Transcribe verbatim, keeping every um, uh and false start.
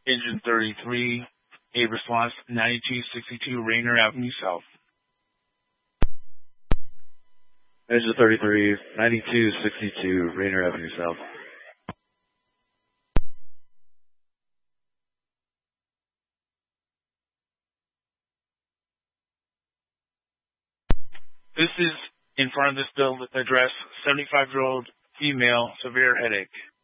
Engine thirty-three, a response ninety-two sixty-two Rainer Avenue South. Engine thirty-three, ninety-two sixty-two Rainer Avenue South. This is in front of this building address, seventy-five-year-old female, severe headache.